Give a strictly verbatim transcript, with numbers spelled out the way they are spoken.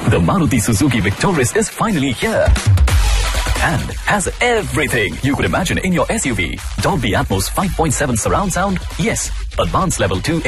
The Maruti Suzuki Victoris is finally here and has everything you could imagine in your S U V. Dolby Atmos five point seven surround sound, yes. Advanced level two